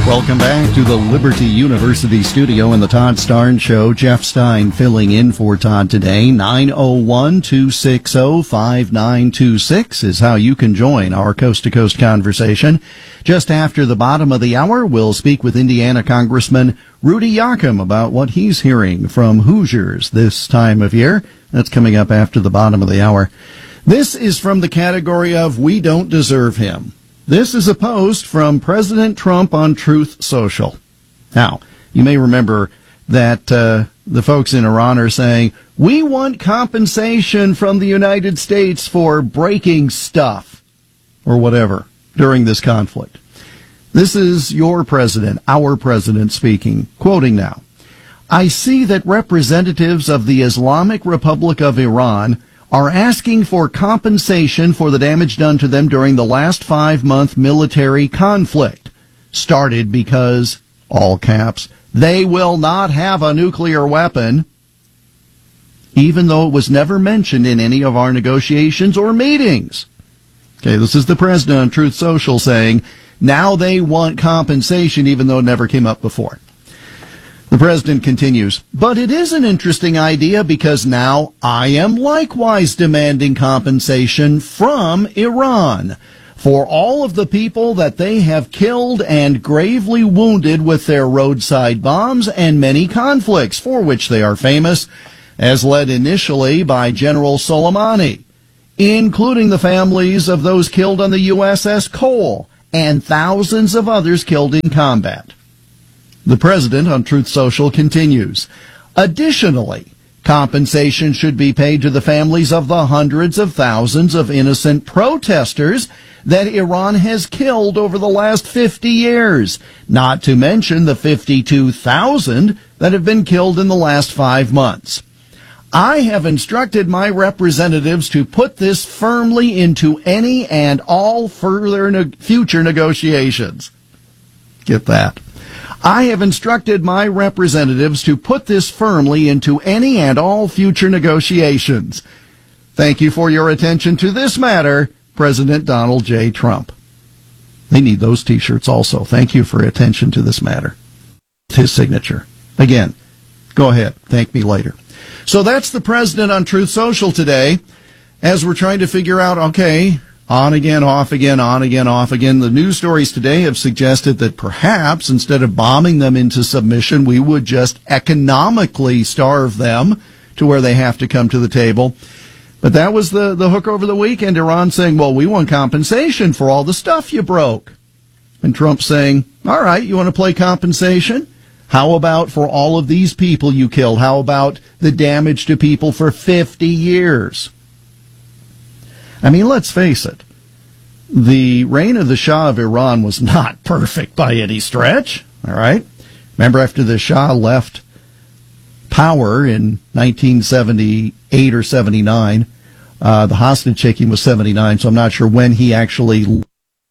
Welcome back to the Liberty University studio and the Todd Starnes Show. Jeff Stein filling in for Todd today. 901-260-5926 is how you can join our coast-to-coast conversation. Just after the bottom of the hour, we'll speak with Indiana Congressman Rudy Yoakum about what he's hearing from Hoosiers this time of year. That's coming up after the bottom of the hour. This is from the category of We Don't Deserve Him. This is a post from President Trump on Truth Social. Now, you may remember that the folks in Iran are saying, we want compensation from the United States for breaking stuff, or whatever, during this conflict. This is your president, our president speaking, quoting now. I see that representatives of the Islamic Republic of Iran are asking for compensation for the damage done to them during the last 5-month military conflict. Started because, all caps, they will not have a nuclear weapon, even though it was never mentioned in any of our negotiations or meetings. Okay, this is the president on Truth Social saying, now they want compensation even though it never came up before. The president continues, but it is an interesting idea because now I am likewise demanding compensation from Iran for all of the people that they have killed and gravely wounded with their roadside bombs and many conflicts for which they are famous, as led initially by General Soleimani, including the families of those killed on the USS Cole and thousands of others killed in combat. The president on Truth Social continues, additionally, compensation should be paid to the families of the hundreds of thousands of innocent protesters that Iran has killed over the last 50 years, not to mention the 52,000 that have been killed in the last 5 months. I have instructed my representatives to put this firmly into any and all future negotiations. Get that. I have instructed my representatives to put this firmly into any and all future negotiations. Thank you for your attention to this matter, President Donald J. Trump. They need those T-shirts also. Thank you for attention to this matter. His signature. Again, go ahead. Thank me later. So that's the president on Truth Social today as we're trying to figure out, okay, on again, off again, on again, off again. The news stories today have suggested that perhaps instead of bombing them into submission, we would just economically starve them to where they have to come to the table. But that was the hook over the weekend. Iran saying, well, we want compensation for all the stuff you broke. And Trump saying, all right, you want to play compensation? How about for all of these people you killed? How about the damage to people for 50 years? I mean, let's face it. The reign of the Shah of Iran was not perfect by any stretch. All right. Remember, after the Shah left power in 1978 or 79, the hostage taking was 79, so I'm not sure when he actually.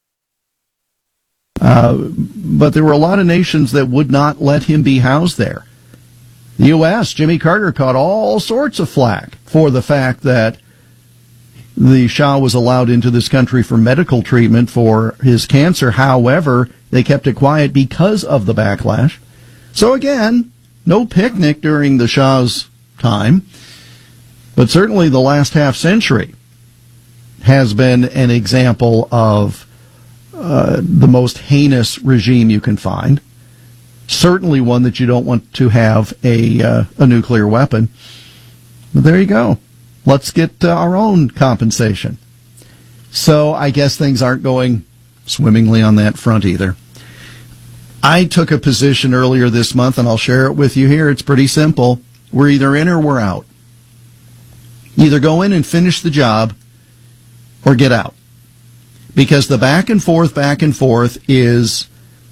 But there were a lot of nations that would not let him be housed there. The U.S., Jimmy Carter caught all sorts of flack for the fact that the Shah was allowed into this country for medical treatment for his cancer. However, they kept it quiet because of the backlash. So again, no picnic during the Shah's time, but certainly the last half century has been an example of the most heinous regime you can find. Certainly one that you don't want to have a nuclear weapon. But there you go. Let's get our own compensation. So I guess things aren't going swimmingly on that front either. I took a position earlier this month, and I'll share it with you here. It's pretty simple. We're either in or we're out. Either go in and finish the job or get out. Because the back and forth is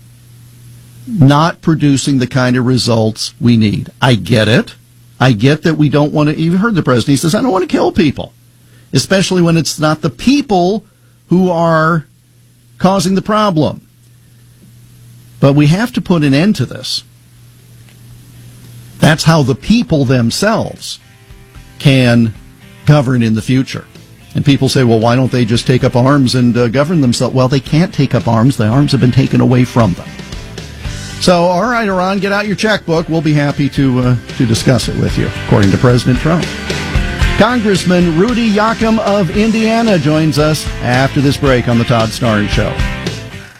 not producing the kind of results we need. I get it. I get that we don't want to, you heard the president, he says, I don't want to kill people, especially when it's not the people who are causing the problem. But we have to put an end to this. That's how the people themselves can govern in the future. And people say, well, why don't they just take up arms and govern themselves? Well, they can't take up arms. The arms have been taken away from them. So, all right, Iran, get out your checkbook. We'll be happy to discuss it with you, according to President Trump. Congressman Rudy Yoakum of Indiana joins us after this break on the Todd Starnes Show.